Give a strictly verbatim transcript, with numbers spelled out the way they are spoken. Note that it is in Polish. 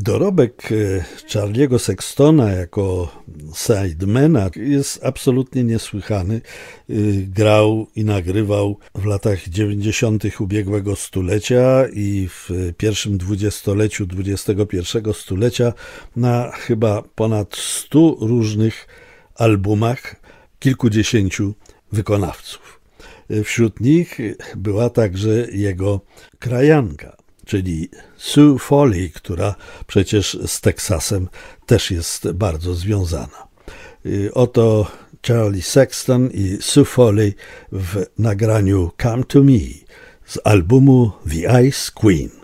Dorobek Charliego Sextona jako sidemana jest absolutnie niesłychany. Grał i nagrywał w latach dziewięćdziesiątych ubiegłego stulecia i w pierwszym dwudziestoleciu dwudziestego pierwszego stulecia na chyba ponad stu różnych albumach kilkudziesięciu wykonawców. Wśród nich była także jego krajanka, czyli Sue Foley, która przecież z Teksasem też jest bardzo związana. Oto Charlie Sexton i Sue Foley w nagraniu Come to Me z albumu The Ice Queen.